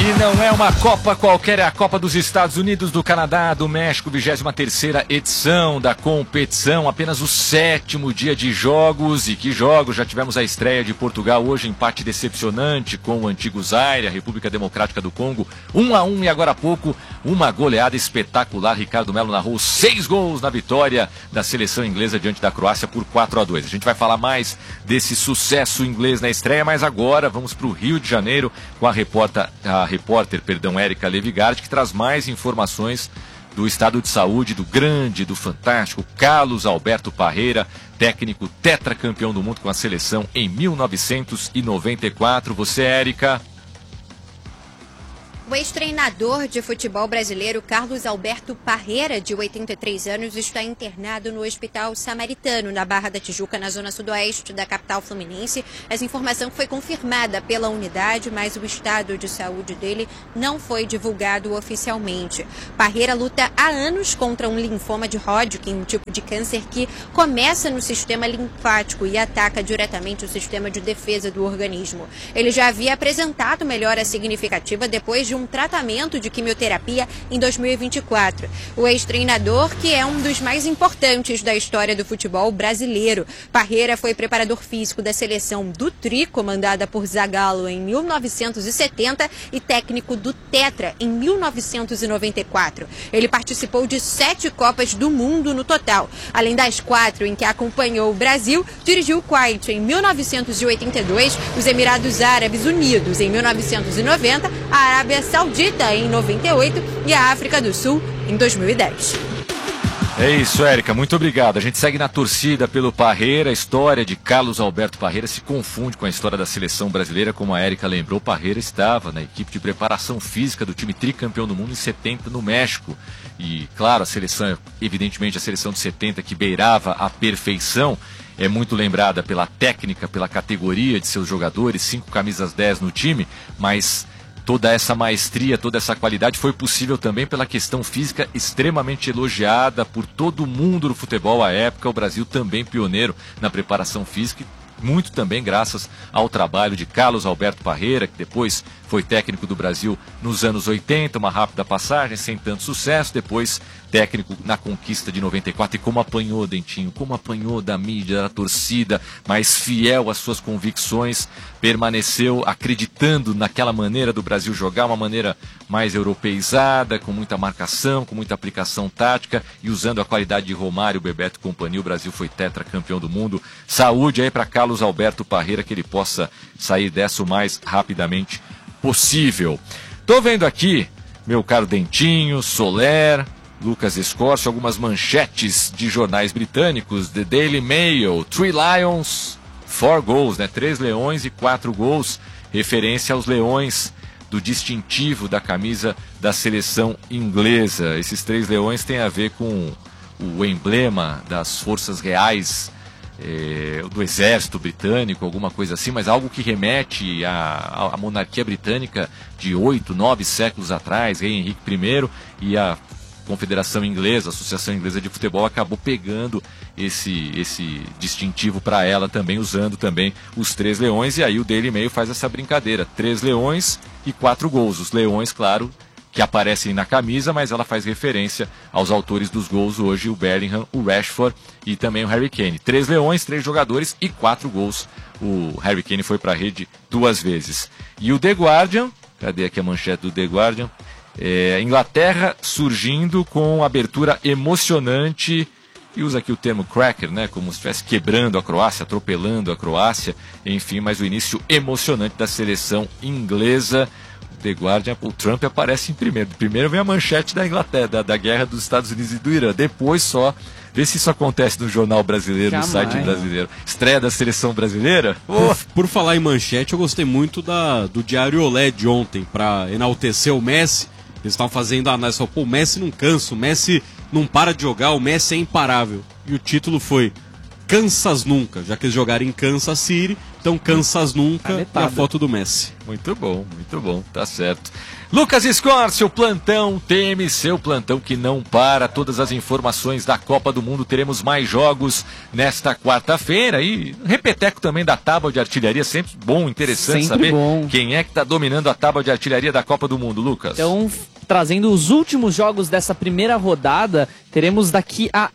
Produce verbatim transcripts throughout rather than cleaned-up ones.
E não é uma Copa qualquer, é a Copa dos Estados Unidos, do Canadá, do México, vigésima terceira edição da competição, apenas o sétimo dia de jogos. E que jogos! Já tivemos a estreia de Portugal hoje, empate decepcionante com o antigo Zaire, a República Democrática do Congo, um a um, e agora há pouco uma goleada espetacular. Ricardo Melo narrou seis gols na vitória da seleção inglesa diante da Croácia por quatro a dois. A gente vai falar mais desse sucesso inglês na estreia, mas agora vamos para o Rio de Janeiro com a repórter, a repórter, perdão, Érica Levigard, que traz mais informações do estado de saúde do grande, do fantástico Carlos Alberto Parreira, técnico tetracampeão do mundo com a seleção em mil novecentos e noventa e quatro. Você, Érica? O ex-treinador de futebol brasileiro Carlos Alberto Parreira, de oitenta e três anos, está internado no Hospital Samaritano, na Barra da Tijuca, na zona sudoeste da capital fluminense. Essa informação foi confirmada pela unidade, mas o estado de saúde dele não foi divulgado oficialmente. Parreira luta há anos contra um linfoma de Hodgkin, um tipo de câncer que começa no sistema linfático e ataca diretamente o sistema de defesa do organismo. Ele já havia apresentado melhora significativa depois de um um tratamento de quimioterapia em dois mil e vinte e quatro. O ex-treinador, que é um dos mais importantes da história do futebol brasileiro. Parreira foi preparador físico da seleção do Tri, comandada por Zagallo em mil novecentos e setenta, e técnico do Tetra em mil novecentos e noventa e quatro. Ele participou de sete Copas do Mundo no total. Além das quatro em que acompanhou o Brasil, dirigiu o Kuwait em mil novecentos e oitenta e dois, os Emirados Árabes Unidos em mil novecentos e noventa, a Arábia Saudita em noventa e oito e a África do Sul em dois mil e dez. É isso, Érica, muito obrigado. A gente segue na torcida pelo Parreira. A história de Carlos Alberto Parreira se confunde com a história da seleção brasileira. Como a Érica lembrou, Parreira estava na equipe de preparação física do time tricampeão do mundo em setenta no México. E, claro, a seleção, evidentemente a seleção de setenta, que beirava a perfeição, é muito lembrada pela técnica, pela categoria de seus jogadores, cinco camisas dez no time, mas toda essa maestria, toda essa qualidade foi possível também pela questão física extremamente elogiada por todo mundo no futebol à época. O Brasil também pioneiro na preparação física, muito também graças ao trabalho de Carlos Alberto Parreira, que depois foi técnico do Brasil nos anos oitenta, uma rápida passagem, sem tanto sucesso, depois técnico na conquista de noventa e quatro, e como apanhou, Dentinho, como apanhou da mídia, da torcida, mas fiel às suas convicções, permaneceu acreditando naquela maneira do Brasil jogar, uma maneira mais europeizada, com muita marcação, com muita aplicação tática, e usando a qualidade de Romário, Bebeto e companhia, o Brasil foi tetracampeão do mundo. Saúde aí para Carlos Alberto Parreira, que ele possa sair dessa o mais rapidamente possível. Tô vendo aqui, meu caro Dentinho, Soler, Lucas Escorcio, algumas manchetes de jornais britânicos. The Daily Mail: Three Lions, Four Goals, né? Três leões e quatro gols, referência aos leões do distintivo da camisa da seleção inglesa. Esses três leões têm a ver com o emblema das forças reais, É, do exército britânico, alguma coisa assim, mas algo que remete à, à monarquia britânica de oito, nove séculos atrás. Rei Henrique I, e a Confederação Inglesa, a Associação Inglesa de Futebol, acabou pegando esse, esse distintivo para ela também, usando também os três leões, e aí o Daily Mail faz essa brincadeira: três leões e quatro gols. Os leões, claro, que aparecem na camisa, mas ela faz referência aos autores dos gols hoje, o Bellingham, o Rashford e também o Harry Kane. Três leões, três jogadores e quatro gols. O Harry Kane foi para a rede duas vezes. E o The Guardian, cadê aqui a manchete do The Guardian? É, Inglaterra surgindo com abertura emocionante, e usa aqui o termo cracker, né, como se estivesse quebrando a Croácia, atropelando a Croácia, enfim, mas o início emocionante da seleção inglesa. The Guardian, o Trump aparece em primeiro. Primeiro vem a manchete da Inglaterra, da, da guerra dos Estados Unidos e do Irã. Depois só, vê se isso acontece no jornal brasileiro, Jamais. no site brasileiro. Estreia da seleção brasileira. Por, por falar em manchete, eu gostei muito da, do Diário Olé de ontem, para enaltecer o Messi. Eles estavam fazendo a análise, pô, o Messi não cansa, o Messi não para de jogar, o Messi é imparável. E o título foi Kansas Nunca, já que eles jogaram em Kansas City, Então cansas nunca Canetada. e a foto do Messi. Muito bom, muito bom, tá certo. Lucas Escorcio, o plantão T M C, o plantão que não para. Todas as informações da Copa do Mundo, teremos mais jogos nesta quarta-feira. E repeteco também da tábua de artilharia, sempre bom, interessante Sempre saber bom. quem é que está dominando a tábua de artilharia da Copa do Mundo, Lucas. Então, f- trazendo os últimos jogos dessa primeira rodada, teremos daqui a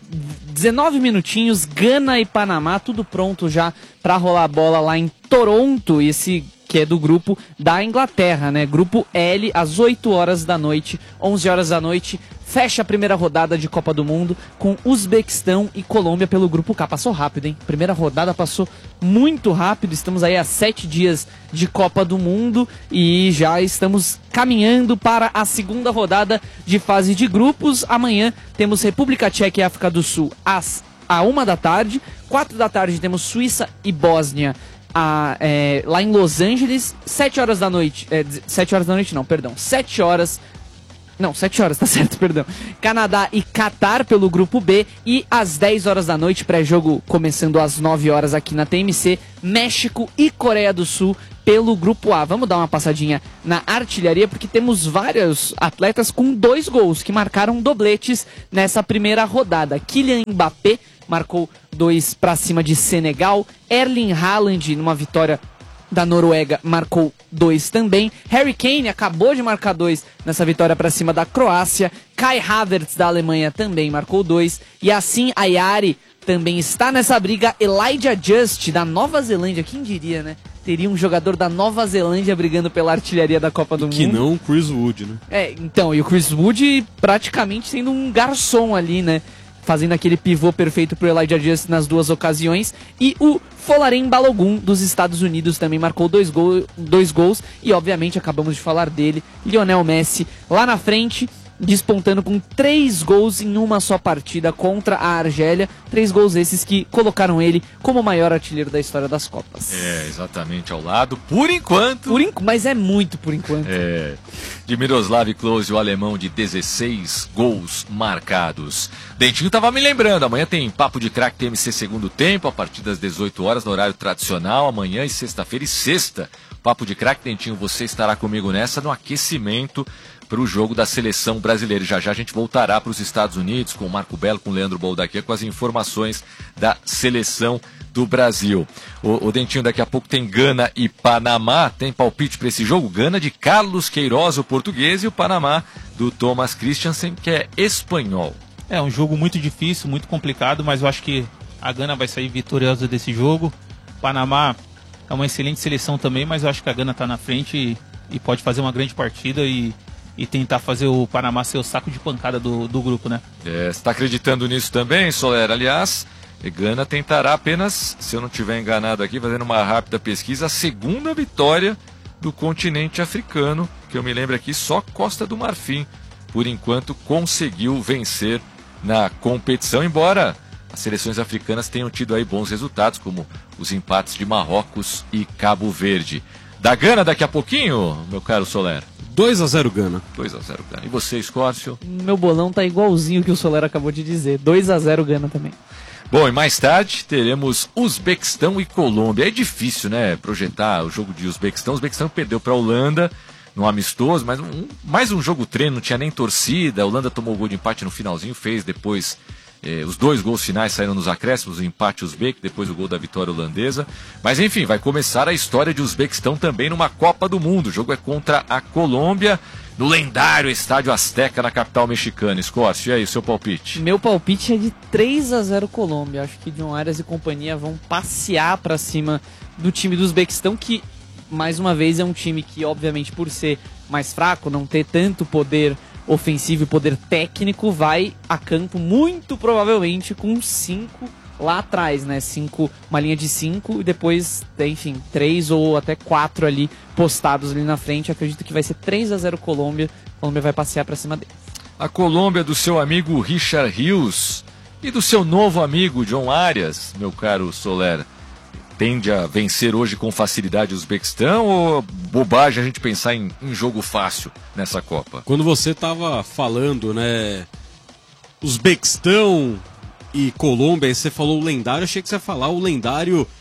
dezenove minutinhos, Gana e Panamá, tudo pronto já para rolar a bola lá em Toronto, esse que é do grupo da Inglaterra, né? Grupo L, às oito horas da noite, onze horas da noite, fecha a primeira rodada de Copa do Mundo com Uzbequistão e Colômbia pelo grupo K. Passou rápido, hein? Primeira rodada passou muito rápido, estamos aí a sete dias de Copa do Mundo e já estamos caminhando para a segunda rodada de fase de grupos. Amanhã temos República Tcheca e África do Sul às a uma da tarde, quatro da tarde temos Suíça e Bósnia a, é, lá em Los Angeles, sete horas da noite, é, sete horas da noite não, perdão, sete horas, não, sete horas, tá certo, perdão, Canadá e Catar pelo grupo B, e às dez horas da noite, pré-jogo começando às nove horas aqui na T M C, México e Coreia do Sul pelo grupo A. Vamos dar uma passadinha na artilharia, porque temos vários atletas com dois gols, que marcaram dobletes nessa primeira rodada. Kylian Mbappé marcou dois para cima de Senegal. Erling Haaland, numa vitória da Noruega, marcou dois também. Harry Kane acabou de marcar dois nessa vitória para cima da Croácia. Kai Havertz, da Alemanha, também marcou dois. E assim, a Yari também está nessa briga. Elijah Just, da Nova Zelândia, quem diria, né? Teria um jogador da Nova Zelândia brigando pela artilharia da Copa do Que Mundo. não o Chris Wood, né? É, então, e o Chris Wood praticamente sendo um garçom ali, né? Fazendo aquele pivô perfeito pro Elijah Just nas duas ocasiões. E o Folarin Balogun, dos Estados Unidos, também marcou dois, gol, dois gols. E, obviamente, acabamos de falar dele, Lionel Messi, lá na frente, despontando com três gols em uma só partida contra a Argélia. Três gols esses que colocaram ele como o maior artilheiro da história das Copas. É, exatamente ao lado, por enquanto. Por enqu- mas é muito por enquanto. É, de Miroslav Klose, o alemão, de dezesseis gols marcados. Dentinho tava me lembrando, amanhã tem Papo de Craque T M C segundo tempo, a partir das dezoito horas, no horário tradicional, amanhã e sexta-feira e sexta. Papo de Craque, Dentinho, você estará comigo nessa, no aquecimento para o jogo da seleção brasileira. Já já a gente voltará para os Estados Unidos com o Marco Belo, com o Leandro Boldaquia, com as informações da seleção do Brasil. O, o Dentinho, daqui a pouco tem Gana e Panamá. Tem palpite para esse jogo? Gana de Carlos Queiroz, o português, e o Panamá do Thomas Christiansen, que é espanhol. É um jogo muito difícil, muito complicado, mas eu acho que a Gana vai sair vitoriosa desse jogo. O Panamá é uma excelente seleção também, mas eu acho que a Gana está na frente e, e pode fazer uma grande partida e, e tentar fazer o Panamá ser o saco de pancada do, do grupo, né? É, você está acreditando nisso também, Soler? Aliás, Gana tentará apenas, se eu não estiver enganado aqui, fazendo uma rápida pesquisa, a segunda vitória do continente africano, que eu me lembro aqui, só Costa do Marfim, por enquanto, conseguiu vencer na competição, embora as seleções africanas tenham tido aí bons resultados, como os empates de Marrocos e Cabo Verde. Da Gana daqui a pouquinho, meu caro Soler? dois a zero Gana. dois a zero Gana. E você, Escórcio? Meu bolão tá igualzinho que o Soler acabou de dizer. dois a zero Gana também. Bom, e mais tarde teremos Uzbequistão e Colômbia. É difícil, né, projetar o jogo de Uzbequistão. O Uzbequistão perdeu para a Holanda no amistoso, mas um, mais um jogo treino, não tinha nem torcida. A Holanda tomou o gol de empate no finalzinho, fez depois eh, os dois gols finais saíram nos acréscimos, o empate uzbeco, depois o gol da vitória holandesa. Mas enfim, vai começar a história de Uzbequistão também numa Copa do Mundo. O jogo é contra a Colômbia, no lendário Estádio Azteca, na capital mexicana. Escórcio, e aí, seu palpite? Meu palpite é de três a zero Colômbia. Acho que John Arias e companhia vão passear pra cima do time do Uzbequistão, que, mais uma vez, é um time que, obviamente, por ser mais fraco, não ter tanto poder ofensivo e poder técnico, vai a campo muito provavelmente com cinco lá atrás, né? Cinco, uma linha de cinco e depois, enfim, três ou até quatro ali postados ali na frente. Acredito que vai ser três a zero Colômbia. A Colômbia vai passear pra cima dele. A Colômbia do seu amigo Richard Rios e do seu novo amigo John Arias, meu caro Soler, tende a vencer hoje com facilidade o Uzbequistão, ou bobagem a gente pensar em, em jogo fácil nessa Copa? Quando você tava falando, né, Uzbequistão e Colômbia, aí você falou o lendário, achei que você ia falar o lendário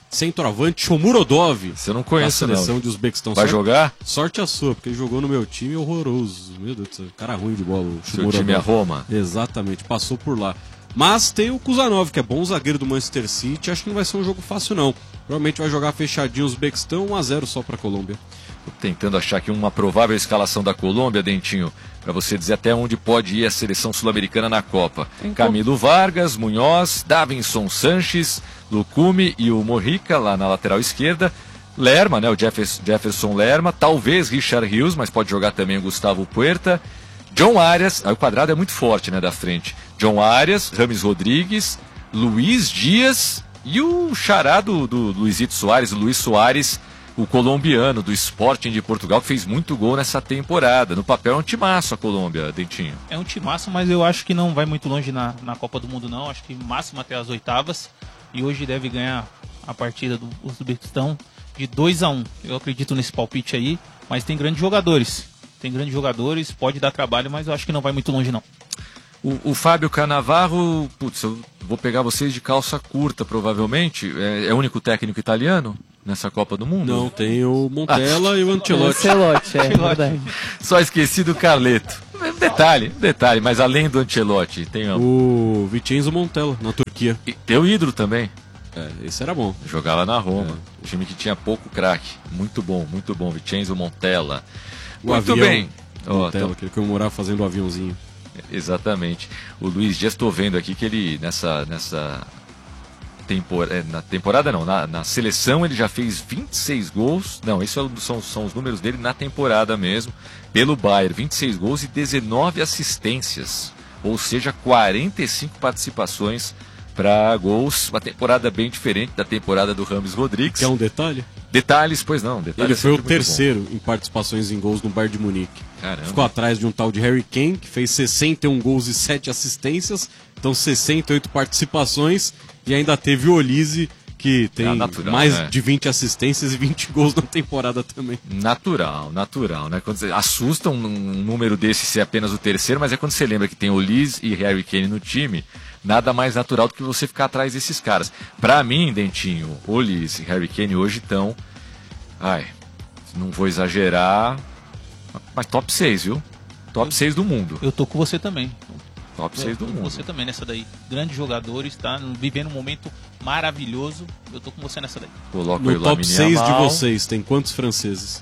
centroavante Shomurodov. Você não conhece, da seleção não. de Uzbequistão. Vai sorte, jogar? Sorte a sua, porque ele jogou no meu time horroroso. Meu Deus do céu, cara ruim de bola. O Seu time é Roma. Exatamente, passou por lá. Mas tem o Kuzanov, que é bom zagueiro do Manchester City. Acho que não vai ser um jogo fácil, não. Provavelmente vai jogar fechadinho o Uzbequistão, um a zero só para a Colômbia. Tô tentando achar aqui uma provável escalação da Colômbia, Dentinho, para você dizer até onde pode ir a seleção sul-americana na Copa. Então... Camilo Vargas, Munhoz, Davinson Sanches, Lucumi e o Mojica lá na lateral esquerda. Lerma, né, o Jefferson, Jefferson Lerma, talvez Richard Rios, mas pode jogar também o Gustavo Puerta. John Arias, aí o quadrado é muito forte, né, da frente. John Arias, Rames Rodrigues, Luiz Dias e o xará do, do Luizito Soares, o Luiz Soares, o colombiano do Sporting de Portugal, que fez muito gol nessa temporada. No papel é um timaço a Colômbia, Dentinho. É um timaço, mas eu acho que não vai muito longe na, na Copa do Mundo, não. Acho que máximo até as oitavas. E hoje deve ganhar a partida do Uzbequistão de dois a um. Eu acredito nesse palpite aí, mas tem grandes jogadores. Tem grandes jogadores, pode dar trabalho, mas eu acho que não vai muito longe, não. O, o Fábio Cannavaro, putz, eu vou pegar vocês de calça curta, provavelmente. É, é o único técnico italiano nessa Copa do Mundo? Não, tem o Montella ah. e o Ancelotti. Ancelotti, é verdade. Só esqueci do Carleto. Detalhe, detalhe, mas além do Ancelotti, tem o Vincenzo Montella, na Turquia. E tem o Hidro também. É, esse era bom. Jogava na Roma. É. Time que tinha pouco craque. Muito bom, muito bom. Vincenzo Montella. O muito avião, bem. Montella, oh, tô... aquele que comemorava fazendo o aviãozinho. Exatamente. O Luiz Dias, estou vendo aqui que ele, nessa, nessa temporada, na temporada não, na, na seleção ele já fez vinte e seis gols, não, esses são, são os números dele na temporada mesmo, pelo Bayern, vinte e seis gols e dezenove assistências, ou seja, quarenta e cinco participações para gols, uma temporada bem diferente da temporada do Rames Rodrigues. Quer um detalhe? Detalhes, pois não. Detalhes ele foi o terceiro bom. Em participações em gols no Bayern de Munique. Caramba. Ficou atrás de um tal de Harry Kane, que fez sessenta e um gols e sete assistências, então sessenta e oito participações, e ainda teve o Olise, que tem é natural, mais né? de vinte assistências e vinte gols na temporada também. Natural, natural, né? Quando você assusta um, um número desse ser apenas o terceiro, mas é quando você lembra que tem Olise e Harry Kane no time, nada mais natural do que você ficar atrás desses caras. Pra mim, Dentinho, Olise e Harry Kane hoje estão, ai, não vou exagerar, mas top seis, viu? Top seis do mundo. Eu tô com você também. Top seis do mundo. Você também nessa daí. Grandes jogadores, tá vivendo um momento maravilhoso. Eu tô com você nessa daí. Coloco no top seis de vocês, tem quantos franceses?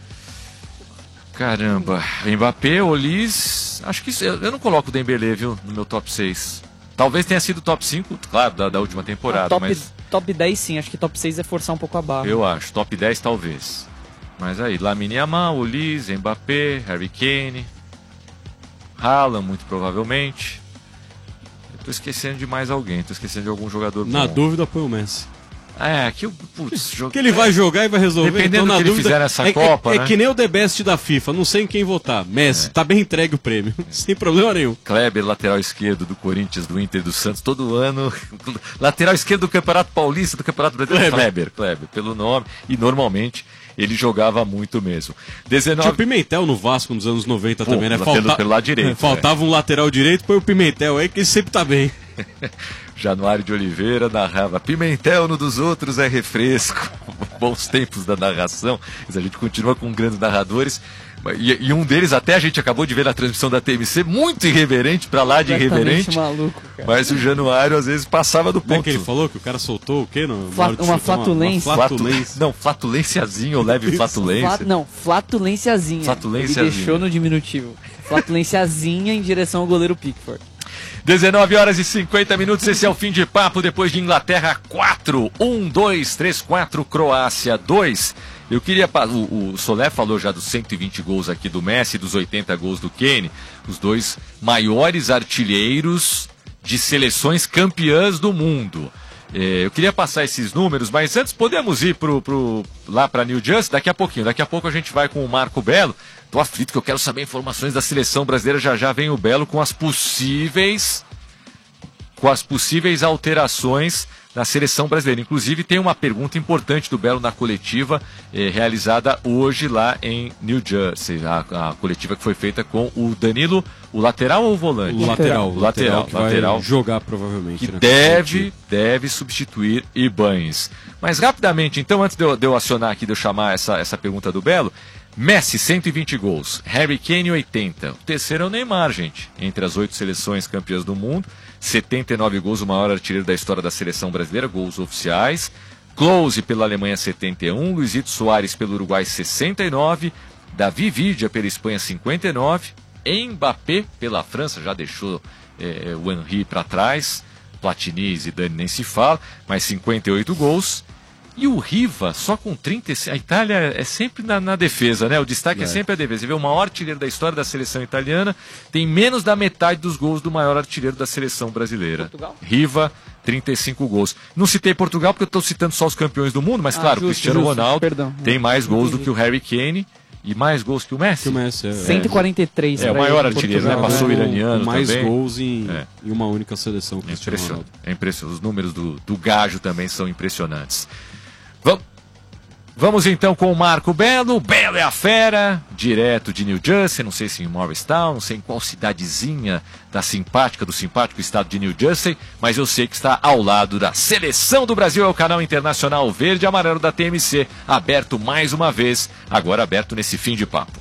Caramba, Mbappé, Olise, acho que eu, eu não coloco o Dembélé, viu, no meu top seis. Talvez tenha sido top cinco, claro, da, da última temporada. Ah, top, mas... top dez sim, acho que top seis é forçar um pouco a barra. Eu acho, top dez talvez. Mas aí, Lamine Yamal, Olise, Mbappé, Harry Kane, Haaland, muito provavelmente. Eu tô esquecendo de mais alguém, tô esquecendo de algum jogador bom. Na dúvida, põe o Messi. É, que, putz, jogo... que ele vai jogar e vai resolver. Dependendo então, do na que dúvida, ele fizer nessa é, Copa, é, né? É que nem o The Best da FIFA, não sei em quem votar. Messi, é. Tá bem entregue o prêmio, é. Sem problema nenhum. Kleber, lateral esquerdo do Corinthians, do Inter, do Santos, todo ano. Lateral esquerdo do Campeonato Paulista, do Campeonato Brasileiro. Kleber, Kleber, Kleber pelo nome. E normalmente ele jogava muito mesmo. dezenove... Tinha o Pimentel no Vasco nos anos noventa. Pô, também, né? Falta... Pelo, pelo lado direito. Faltava é. um lateral direito, põe o Pimentel aí, que ele sempre tá bem. Januário de Oliveira narrava Pimentel no dos outros é refresco. Bons tempos da narração. Mas a gente continua com grandes narradores. E, e um deles até a gente acabou de ver na transmissão da T M C, muito irreverente, pra lá de irreverente. Maluco, cara. Mas o Januário às vezes passava do ponto. Não é que ele falou que o cara soltou o quê? No, Flat, uma flatulência. Uma, uma flatulência. Não, flatulênciazinha ou leve flatulência. Flat, não, flatulênciazinha. Flatulênciazinha. Ele deixou no diminutivo. Flatulênciazinha em direção ao goleiro Pickford. dezenove horas e cinquenta minutos, esse é o fim de papo depois de Inglaterra quatro, um, dois, três, quatro, Croácia dois. Eu queria, o, o Soler falou já dos cento e vinte gols aqui do Messi, dos oitenta gols do Kane, os dois maiores artilheiros de seleções campeãs do mundo. É, eu queria passar esses números, mas antes podemos ir pro, pro, lá para New Jersey daqui a pouquinho. Daqui a pouco a gente vai com o Marco Belo. Tô aflito que eu quero saber informações da seleção brasileira. Já já vem o Belo com as possíveis com as possíveis alterações na seleção brasileira. Inclusive tem uma pergunta importante do Belo na coletiva eh, realizada hoje lá em New Jersey, a, a coletiva que foi feita com o Danilo, o lateral ou o volante? O lateral, o lateral, que lateral vai jogar provavelmente. Que né? deve, deve substituir Ibañez. Mas rapidamente, então, antes de eu, de eu acionar aqui, de eu chamar essa, essa pergunta do Belo, Messi, cento e vinte gols, Harry Kane, oitenta. O terceiro é o Neymar, gente. Entre as oito seleções campeãs do mundo, setenta e nove gols, o maior artilheiro da história da seleção brasileira, gols oficiais. Klose pela Alemanha, setenta e um. Luizito Soares pelo Uruguai, sessenta e nove. Davi Villa pela Espanha, cinquenta e nove. Mbappé pela França, já deixou é, o Henry para trás. Platini e Zidane nem se fala, mas cinquenta e oito gols. E o Riva, só com trinta e cinco. A Itália é sempre na, na defesa, né? O destaque é. é sempre a defesa. Você vê o maior artilheiro da história da seleção italiana, tem menos da metade dos gols do maior artilheiro da seleção brasileira. Portugal? Riva, trinta e cinco gols. Não citei Portugal porque eu estou citando só os campeões do mundo, mas ah, claro, o Cristiano justo, Ronaldo perdão. tem mais gols do que o Harry Kane e mais gols que o Messi. Que o Messi é, cento e quarenta e três. É, é o maior artilheiro, né? Passou o iraniano mais também. gols em, é. em uma única seleção. É impressionante. É impressionante. Os números do, do Gajo também são impressionantes. Vamos. Vamos então com o Marco Belo. Belo é a fera, direto de New Jersey, não sei se em Morristown, não sei em qual cidadezinha da simpática, do simpático estado de New Jersey, mas eu sei que está ao lado da Seleção do Brasil, é o canal internacional verde e amarelo da T M C, aberto mais uma vez, agora aberto nesse fim de papo.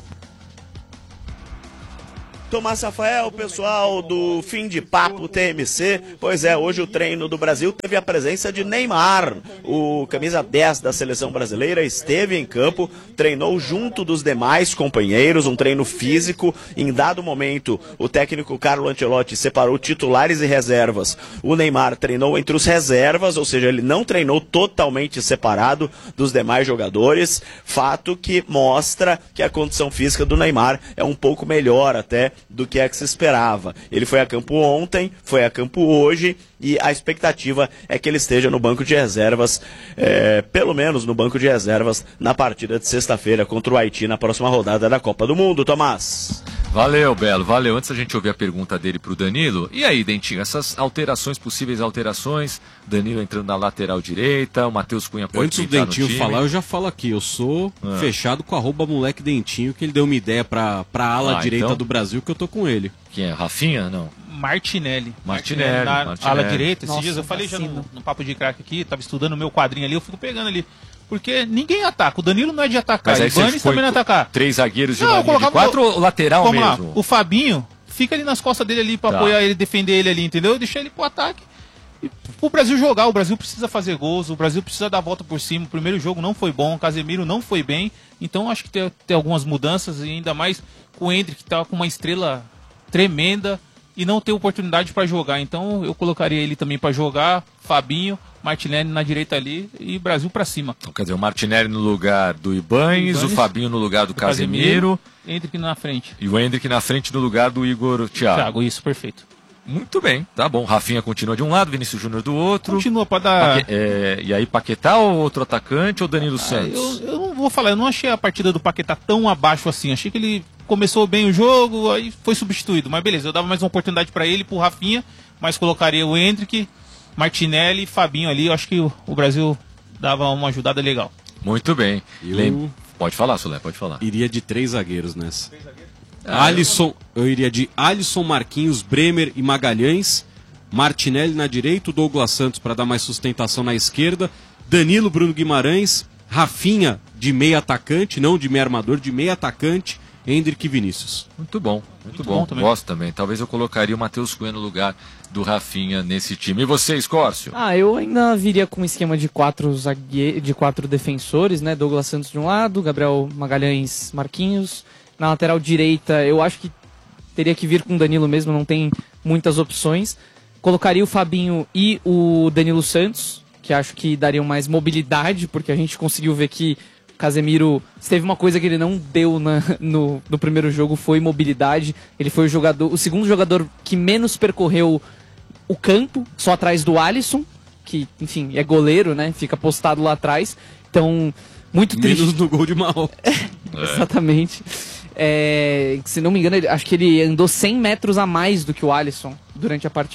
Tomás Rafael, pessoal do Fim de Papo T M C. Pois é, hoje o treino do Brasil teve a presença de Neymar. O camisa dez da seleção brasileira esteve em campo, treinou junto dos demais companheiros, um treino físico. Em dado momento, o técnico Carlo Ancelotti separou titulares e reservas. O Neymar treinou entre os reservas, ou seja, ele não treinou totalmente separado dos demais jogadores. Fato que mostra que a condição física do Neymar é um pouco melhor até do que é que se esperava. Ele foi a campo ontem, foi a campo hoje e a expectativa é que ele esteja no banco de reservas, é, pelo menos no banco de reservas, na partida de sexta-feira contra o Haiti na próxima rodada da Copa do Mundo. Tomás. Valeu, Belo, valeu. Antes a gente ouvir a pergunta dele para o Danilo. E aí, Dentinho, essas alterações, possíveis alterações, Danilo entrando na lateral direita, o Matheus Cunha pode Antes do Dentinho falar, eu já falo aqui, eu sou ah. fechado com arroba moleque Dentinho, que ele deu uma ideia para a ala ah, direita então? do Brasil, que eu tô com ele. Quem é? Rafinha? Não. Martinelli. Martinelli. Na Martinelli. ala direita, esses Nossa, dias eu falei já no, no papo de craque aqui, tava estudando o meu quadrinho ali, eu fico pegando ali. Porque ninguém ataca. O Danilo não é de atacar. O Ibañez também não é atacar. Três zagueiros de não, uma linha de quatro ou lateral Vamos mesmo? Lá. O Fabinho fica ali nas costas dele ali pra tá. apoiar ele, defender ele ali, entendeu? Deixar ele pro ataque. E o Brasil jogar, o Brasil precisa fazer gols, o Brasil precisa dar a volta por cima. O primeiro jogo não foi bom, o Casemiro não foi bem. Então acho que tem, tem algumas mudanças, e ainda mais com o Endrick, que tava com uma estrela tremenda e não ter oportunidade para jogar. Então eu colocaria ele também para jogar, Fabinho, Martinelli na direita ali e Brasil para cima. Então, quer dizer, o Martinelli no lugar do Ibañez, o Fabinho no lugar do, do Casemiro, Endrick na frente. E o Endrick na frente no lugar do Igor Thiago. Thiago, isso, perfeito. Muito bem, tá bom. Rafinha continua de um lado, Vinícius Júnior do outro. Continua para dar... Paque... É... E aí, Paquetá ou outro atacante ou Danilo ah, Santos? Eu, eu não vou falar, eu não achei a partida do Paquetá tão abaixo assim. Achei que ele começou bem o jogo, aí foi substituído. Mas beleza, eu dava mais uma oportunidade para ele, pro Rafinha, mas colocaria o Endrick, Martinelli e Fabinho ali. Eu acho que o, o Brasil dava uma ajudada legal. Muito bem. Eu... Lem... Pode falar, Solé, pode falar. Iria de três zagueiros nessa. Três zagueiros? Ah, Alisson, eu iria de Alisson, Marquinhos, Bremer e Magalhães, Martinelli na direita, o Douglas Santos para dar mais sustentação na esquerda, Danilo, Bruno Guimarães, Rafinha de meio atacante, não de meio armador, de meio atacante, Endrick e Vinícius. Muito bom, muito, muito bom, bom também. Gosto também. Talvez eu colocaria o Matheus Cunha no lugar do Rafinha nesse time. E você, Scórcio? Ah, eu ainda viria com um esquema de quatro, zague... de quatro defensores, né? Douglas Santos de um lado, Gabriel Magalhães, Marquinhos. Na lateral direita, eu acho que teria que vir com o Danilo mesmo, não tem muitas opções. Colocaria o Fabinho e o Danilo Santos, que acho que dariam mais mobilidade, porque a gente conseguiu ver que o Casemiro, se teve uma coisa que ele não deu na, no, no primeiro jogo, foi mobilidade. Ele foi o jogador, o segundo jogador que menos percorreu o campo, só atrás do Alisson, que, enfim, é goleiro, né? Fica postado lá atrás. Então, muito triste. Menos no gol de Marrocos. Exatamente. É, se não me engano, ele, acho que ele andou cem metros a mais do que o Alisson durante a partida.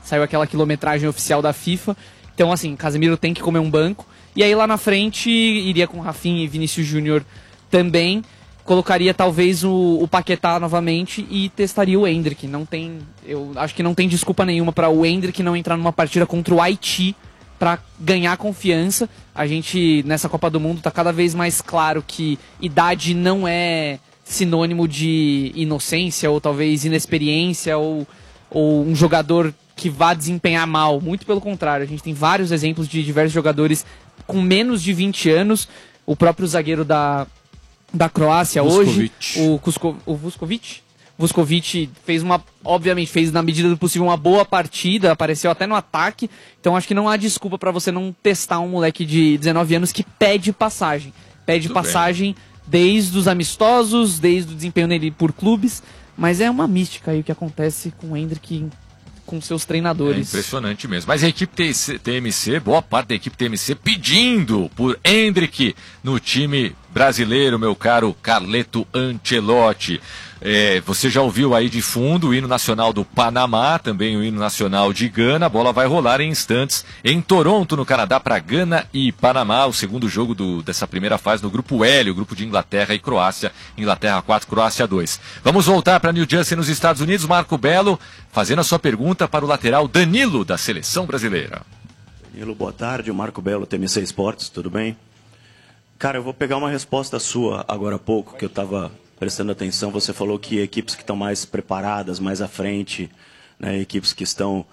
saiu aquela quilometragem oficial da FIFA. Então, assim, Casemiro tem que comer um banco. E aí lá na frente iria com Rafinha e Vinícius Júnior também. Colocaria talvez o, o Paquetá novamente e testaria o Endrick. Não tem, eu acho que não tem desculpa nenhuma para o Endrick não entrar numa partida contra o Haiti para ganhar confiança. A gente, nessa Copa do Mundo, está cada vez mais claro que idade não é sinônimo de inocência ou talvez inexperiência ou, ou um jogador que vá desempenhar mal. Muito pelo contrário, a gente tem vários exemplos de diversos jogadores com menos de vinte anos. O próprio zagueiro da, da Croácia hoje, o, Kusko, o Vuskovic, Vuskovic fez uma, obviamente, fez na medida do possível uma boa partida, apareceu até no ataque, então acho que não há desculpa para você não testar um moleque de dezenove anos que pede passagem. Pede Tudo passagem bem. Desde os amistosos, desde o desempenho dele por clubes, mas é uma mística aí o que acontece com o Endrick com seus treinadores. É impressionante mesmo. Mas a equipe T M C, boa parte da equipe T M C pedindo por Endrick no time brasileiro, meu caro Carleto Ancelotti. É, você já ouviu aí de fundo o hino nacional do Panamá, também o hino nacional de Gana. A bola vai rolar em instantes em Toronto, no Canadá, para Gana e Panamá, o segundo jogo do, dessa primeira fase no grupo L, o grupo de Inglaterra e Croácia. Inglaterra quatro, Croácia dois. Vamos voltar para New Jersey, nos Estados Unidos. Marco Belo fazendo a sua pergunta para o lateral Danilo, da seleção brasileira. Danilo, boa tarde. O Marco Belo, T M C Esportes, tudo bem? Cara, eu vou pegar uma resposta sua agora há pouco, que eu estava prestando atenção. Você falou que equipes que estão mais preparadas, mais à frente, né, equipes que estão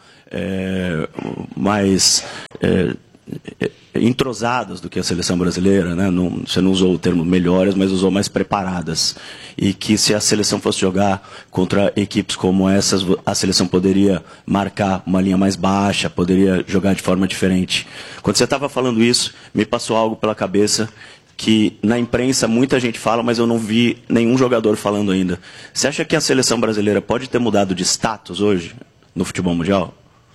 é, mais é, entrosadas do que a seleção brasileira, né? Não, você não usou o termo melhores, mas usou mais preparadas. E que se a seleção fosse jogar contra equipes como essas, a seleção poderia marcar uma linha mais baixa, poderia jogar de forma diferente. Quando você estava falando isso, me passou algo pela cabeça que na imprensa muita gente fala, mas eu não vi nenhum jogador falando ainda. Você acha que a seleção brasileira pode ter mudado de status hoje no futebol mundial?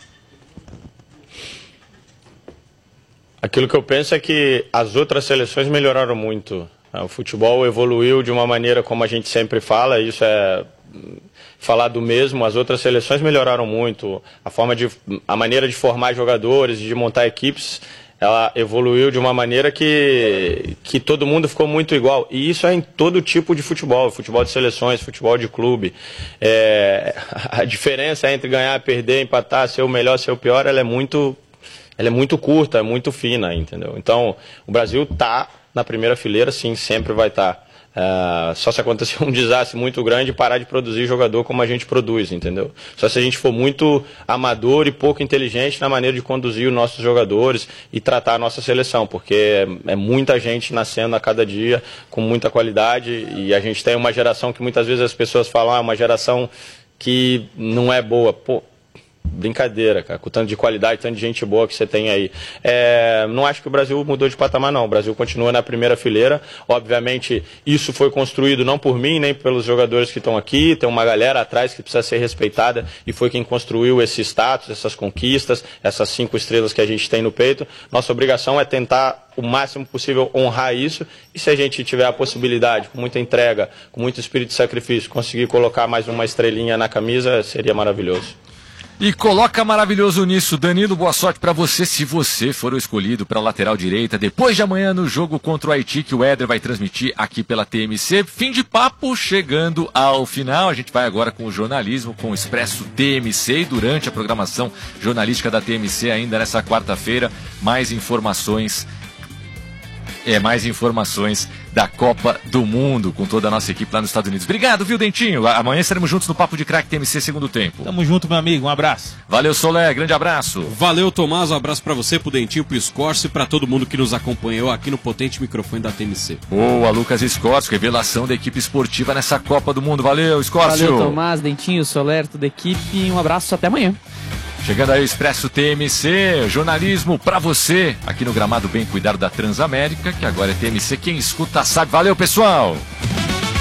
Aquilo que eu penso é que as outras seleções melhoraram muito. O futebol evoluiu de uma maneira como a gente sempre fala, isso é falar do mesmo. As outras seleções melhoraram muito. A forma de, a maneira de formar jogadores, de montar equipes, ela evoluiu de uma maneira que, que todo mundo ficou muito igual. E isso é em todo tipo de futebol, futebol de seleções, futebol de clube. É, a diferença entre ganhar, perder, empatar, ser o melhor, ser o pior, ela é muito, ela é muito curta, é muito fina, entendeu? Então, o Brasil está na primeira fileira, sim, sempre vai estar. Uh, só se acontecer um desastre muito grande, parar de produzir jogador como a gente produz, entendeu? Só se a gente for muito amador e pouco inteligente na maneira de conduzir os nossos jogadores e tratar a nossa seleção, porque é, é muita gente nascendo a cada dia com muita qualidade, e a gente tem uma geração que muitas vezes as pessoas falam, ah, uma geração que não é boa. Pô, brincadeira, cara, com tanto de qualidade, tanto de gente boa que você tem aí. É, não acho que o Brasil mudou de patamar, não. O Brasil continua na primeira fileira. Obviamente, isso foi construído não por mim, nem pelos jogadores que estão aqui. Tem uma galera atrás que precisa ser respeitada e foi quem construiu esse status, essas conquistas, essas cinco estrelas que a gente tem no peito. Nossa obrigação é tentar o máximo possível honrar isso, e se a gente tiver a possibilidade, com muita entrega, com muito espírito de sacrifício, conseguir colocar mais uma estrelinha na camisa, seria maravilhoso. E coloca maravilhoso nisso, Danilo, boa sorte para você se você for o escolhido para a lateral direita depois de amanhã no jogo contra o Haiti, que o Éder vai transmitir aqui pela T M C. Fim de papo chegando ao final, a gente vai agora com o jornalismo, com o Expresso T M C, e durante a programação jornalística da T M C ainda nessa quarta-feira, mais informações É, mais informações da Copa do Mundo com toda a nossa equipe lá nos Estados Unidos. Obrigado, viu, Dentinho? Amanhã estaremos juntos no Papo de Craque T M C segundo tempo. Tamo junto, meu amigo. Um abraço. Valeu, Solé. Grande abraço. Valeu, Tomás. Um abraço pra você, pro Dentinho, pro Scorse e pra todo mundo que nos acompanhou aqui no potente microfone da T M C. Boa, Lucas Scorse. Revelação da equipe esportiva nessa Copa do Mundo. Valeu, Scorse. Valeu, Tomás, Dentinho, Soler, toda a equipe. Um abraço, até amanhã. Chegando aí o Expresso T M C, jornalismo pra você, aqui no gramado bem cuidado da Transamérica, que agora é T M C, quem escuta sabe. Valeu, pessoal!